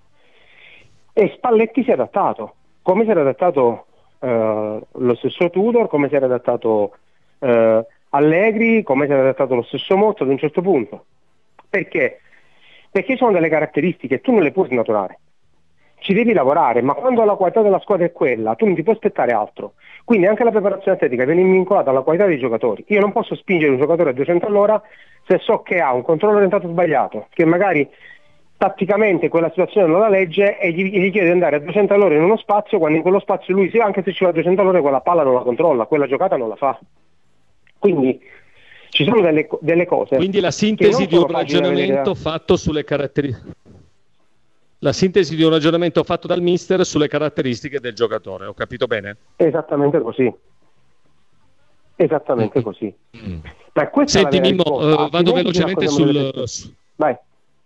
E Spalletti si è adattato, come si era adattato eh, lo stesso Tudor, come si era adattato eh, Allegri, come si era adattato lo stesso Motta ad un certo punto. Perché? Perché sono delle caratteristiche, tu non le puoi snaturare. Ci devi lavorare, ma quando la qualità della squadra è quella, tu non ti puoi aspettare altro. Quindi anche la preparazione atletica viene vincolata alla qualità dei giocatori. Io non posso spingere un giocatore a duecento all'ora se so che ha un controllo orientato sbagliato, che magari tatticamente quella situazione non la legge e gli, gli chiede di andare a duecento all'ora in uno spazio, quando in quello spazio lui, sì, anche se ci va a duecento all'ora, quella palla non la controlla, quella giocata non la fa. Quindi ci sono delle, delle cose. Quindi la sintesi di un ragionamento fatto sulle caratteristiche. La sintesi di un ragionamento fatto dal mister sulle caratteristiche del giocatore, ho capito bene? Esattamente così. Esattamente mm. così. Mm. Ma senti Mimmo, uh, vado velocemente sul... Vai.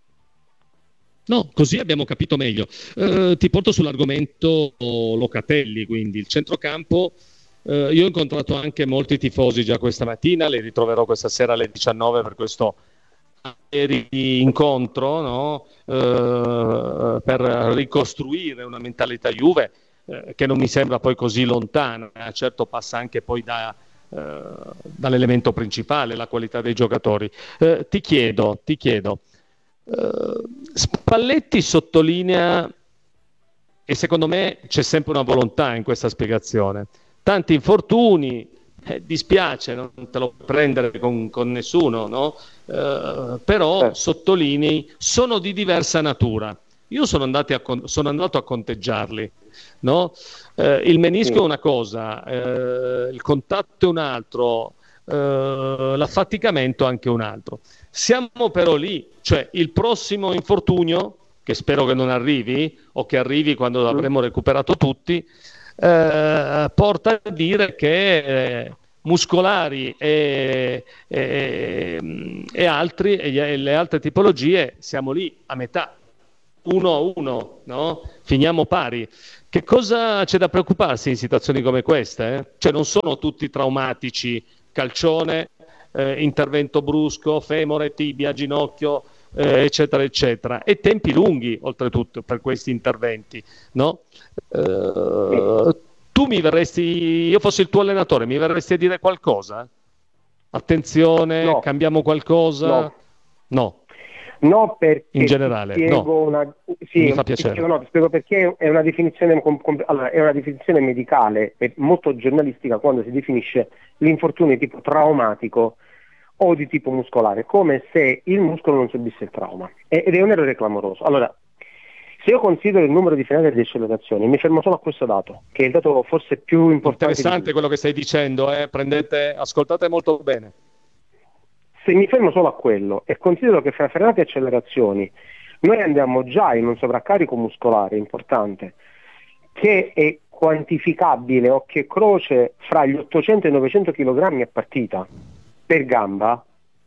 No, così abbiamo capito meglio. Uh, ti porto sull'argomento Locatelli, quindi il centrocampo. Uh, io ho incontrato anche molti tifosi già questa mattina, li ritroverò questa sera alle diciannove per questo incontro, no? uh, per ricostruire una mentalità Juve uh, che non mi sembra poi così lontana, eh? Certo passa anche poi da, uh, dall'elemento principale, la qualità dei giocatori. Uh, ti chiedo, ti chiedo uh, Spalletti sottolinea, e secondo me c'è sempre una volontà in questa spiegazione, tanti infortuni, Eh, dispiace, non te lo puoi prendere con, con nessuno, no? Eh, però eh. sottolinei, sono di diversa natura. Io sono, andati a, sono andato a conteggiarli, no? Eh, il menisco sì. è una cosa, eh, il contatto è un altro, eh, l'affaticamento anche un altro. Siamo però lì, cioè il prossimo infortunio che spero che non arrivi o che arrivi quando avremo recuperato tutti, eh, porta a dire che eh, muscolari e, e, e altri e le altre tipologie siamo lì a metà, uno a uno, no? Finiamo pari. Che cosa c'è da preoccuparsi in situazioni come queste? Eh? Cioè non sono tutti traumatici, calcione, eh, intervento brusco, femore, tibia, ginocchio, eh, eccetera, eccetera, e tempi lunghi oltretutto per questi interventi, no? Eh, tu mi verresti, io fossi il tuo allenatore, mi verresti a dire qualcosa? Attenzione, no. Cambiamo qualcosa? No. No. No, perché in generale, spiego no. una... sì, mi fa piacere. Spiego, no, spiego perché è una definizione com... Com... allora, è una definizione medicale e molto giornalistica quando si definisce l'infortunio di tipo traumatico o di tipo muscolare, come se il muscolo non subisse il trauma. Ed è un errore clamoroso. Allora, se io considero il numero di frenate e di accelerazioni, mi fermo solo a questo dato, che è il dato forse più importante. Interessante quello che stai dicendo, eh? Prendete, ascoltate molto bene. Se mi fermo solo a quello e considero che fra frenate e accelerazioni noi andiamo già in un sovraccarico muscolare importante che è quantificabile occhio e croce fra gli ottocento e i novecento chilogrammi a partita per gamba,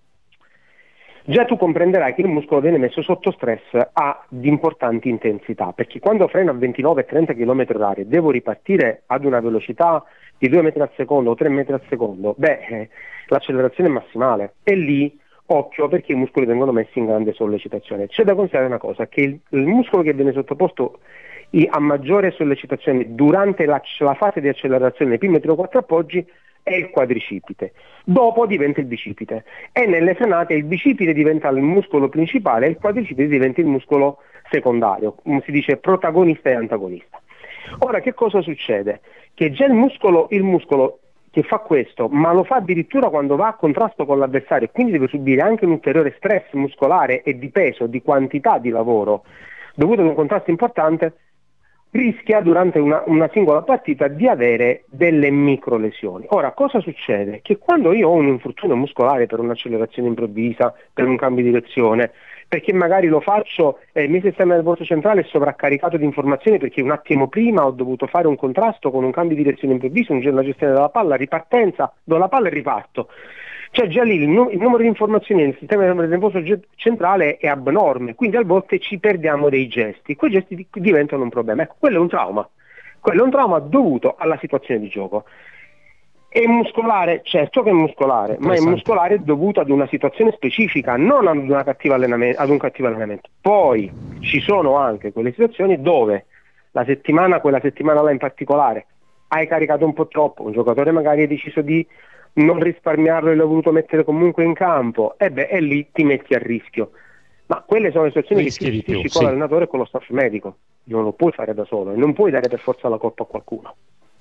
già tu comprenderai che il muscolo viene messo sotto stress a di importanti intensità, perché quando freno a ventinove e trenta chilometri orari devo ripartire ad una velocità di due metri al secondo o tre metri al secondo, beh, eh, l'accelerazione è massimale, e lì occhio perché i muscoli vengono messi in grande sollecitazione. C'è da considerare una cosa, che il, il muscolo che viene sottoposto i, a maggiore sollecitazione durante la, la fase di accelerazione nei primi tre o quattro appoggi è il quadricipite, dopo diventa il bicipite, e nelle frenate il bicipite diventa il muscolo principale e il quadricipite diventa il muscolo secondario, come si dice protagonista e antagonista. Ora che cosa succede? Che già il muscolo, il muscolo che fa questo, ma lo fa addirittura quando va a contrasto con l'avversario, e quindi deve subire anche un ulteriore stress muscolare e di peso, di quantità di lavoro dovuto ad un contrasto importante, rischia durante una, una singola partita di avere delle micro lesioni. Ora, cosa succede? Che quando io ho un infortunio muscolare per un'accelerazione improvvisa, per un cambio di direzione, perché magari lo faccio e il mio sistema nervoso centrale è sovraccaricato di informazioni perché un attimo prima ho dovuto fare un contrasto con un cambio di direzione improvviso, una gestione della palla, ripartenza, do la palla e riparto. Cioè già lì il, nu- il numero di informazioni nel sistema nervoso ge- centrale è abnorme, quindi a volte ci perdiamo dei gesti, quei gesti di- diventano un problema. Ecco, quello è un trauma, quello è un trauma dovuto alla situazione di gioco. È muscolare? Certo che è muscolare, ma è muscolare dovuto ad una situazione specifica, non ad, una cattiva allenamento, ad un cattivo allenamento. Poi ci sono anche quelle situazioni dove la settimana, quella settimana là in particolare, hai caricato un po' troppo, un giocatore magari ha deciso di non risparmiarlo e l'ha voluto mettere comunque in campo, e beh, e lì ti metti a rischio. Ma quelle sono le situazioni Rischi che ti gestisci con sì. l'allenatore e con lo staff medico, non lo puoi fare da solo e non puoi dare per forza la colpa a qualcuno.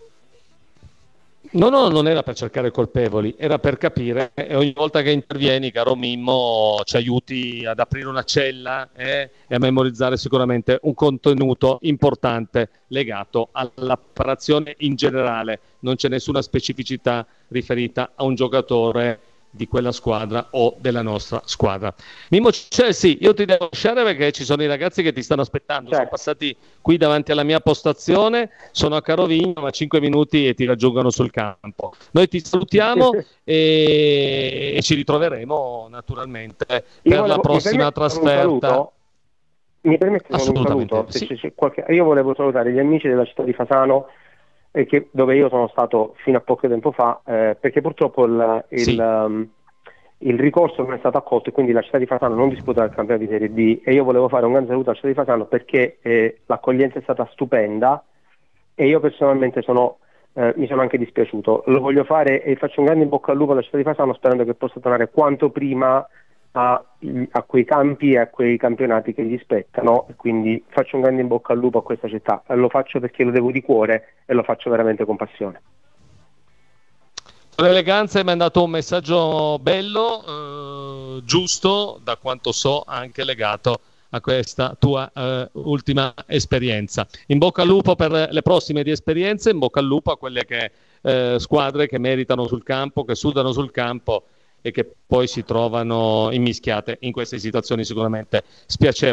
No, no, non era per cercare colpevoli, era per capire, e ogni volta che intervieni, caro Mimmo, ci aiuti ad aprire una cella eh, e a memorizzare sicuramente un contenuto importante legato all'apparazione in generale. Non c'è nessuna specificità riferita a un giocatore di quella squadra o della nostra squadra. Mimmo Chelsea, io ti devo lasciare perché ci sono i ragazzi che ti stanno aspettando, certo. Sono passati qui davanti alla mia postazione, sono a Carovigno, ma cinque minuti e ti raggiungono sul campo. Noi ti salutiamo e, e ci ritroveremo naturalmente per volevo, la prossima trasferta. Mi permette un saluto? Se sì. c'è qualche... Io volevo salutare gli amici della città di Fasano, eh, che, dove io sono stato fino a poco tempo fa, eh, perché purtroppo il, il, sì. um, il ricorso non è stato accolto e quindi la città di Fasano non disputa il campionato di Serie D, e io volevo fare un gran saluto alla città di Fasano perché eh, l'accoglienza è stata stupenda e io personalmente sono, eh, mi sono anche dispiaciuto. Lo voglio fare e faccio un grande in bocca al lupo alla città di Fasano, sperando che possa tornare quanto prima A, a quei campi e a quei campionati che gli spettano, e quindi faccio un grande in bocca al lupo a questa città. Lo faccio perché lo devo di cuore e lo faccio veramente con passione. Con eleganza mi hai mandato un messaggio bello, eh, giusto, da quanto so anche legato a questa tua eh, ultima esperienza. In bocca al lupo per le prossime di esperienze, in bocca al lupo a quelle che eh, squadre che meritano sul campo, che sudano sul campo e che poi si trovano immischiate in queste situazioni sicuramente spiacevoli.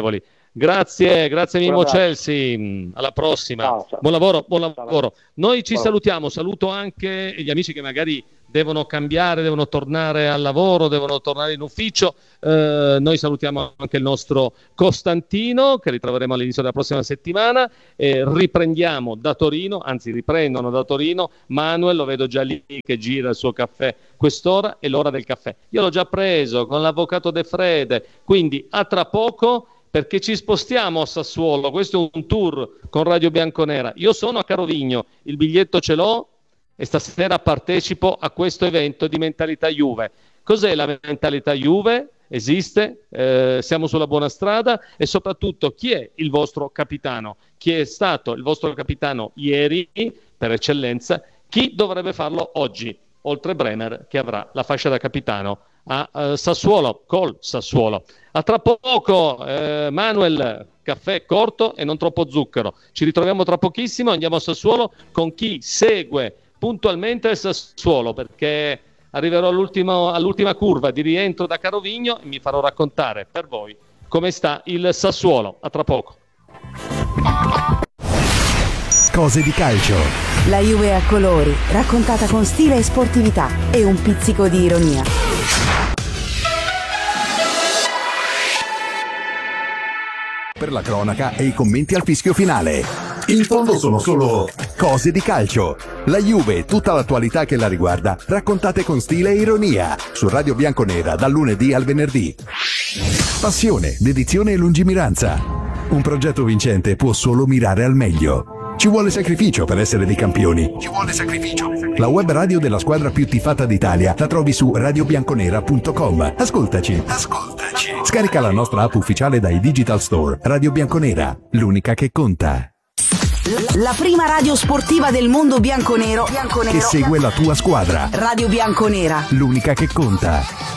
Grazie, grazie Mimmo Buona Chelsea, alla prossima. Ciao, ciao. Buon lavoro, buon lavoro. Noi ci Ciao. salutiamo, saluto anche gli amici che magari devono cambiare, devono tornare al lavoro, devono tornare in ufficio. Eh, noi salutiamo anche il nostro Costantino, che ritroveremo all'inizio della prossima settimana. Eh, riprendiamo da Torino, anzi riprendono da Torino. Manuel, lo vedo già lì che gira il suo caffè. Quest'ora è l'ora del caffè. Io l'ho già preso con l'avvocato De Frede, quindi a tra poco, perché ci spostiamo a Sassuolo. Questo è un tour con Radio Bianconera. Io sono a Carovigno, il biglietto ce l'ho e stasera partecipo a questo evento di Mentalità Juve. Cos'è la Mentalità Juve? Esiste? Eh, siamo sulla buona strada? E soprattutto, chi è il vostro capitano? Chi è stato il vostro capitano ieri, per eccellenza? Chi dovrebbe farlo oggi? Oltre Bremer, che avrà la fascia da capitano a uh, Sassuolo, col Sassuolo. A tra poco, eh, Manuel, caffè corto e non troppo zucchero. Ci ritroviamo tra pochissimo, andiamo a Sassuolo con chi segue puntualmente il Sassuolo, perché arriverò all'ultimo, all'ultima curva di rientro da Carovigno e mi farò raccontare per voi come sta il Sassuolo. A tra poco. Cose di calcio. La Juve a colori, raccontata con stile e sportività e un pizzico di ironia. Per la cronaca e i commenti al fischio finale. In fondo sono solo cose di calcio. La Juve e tutta l'attualità che la riguarda, raccontate con stile e ironia, su Radio Bianconera dal lunedì al venerdì. Passione, dedizione e lungimiranza. Un progetto vincente può solo mirare al meglio. Ci vuole sacrificio per essere dei campioni. Ci vuole sacrificio. La web radio della squadra più tifata d'Italia la trovi su radio bianconera punto com. Ascoltaci. Ascoltaci. Scarica la nostra app ufficiale dai Digital Store. Radio Bianconera, l'unica che conta. La prima radio sportiva del mondo bianconero, bianconero che segue la tua squadra. Radio Bianconera, l'unica che conta.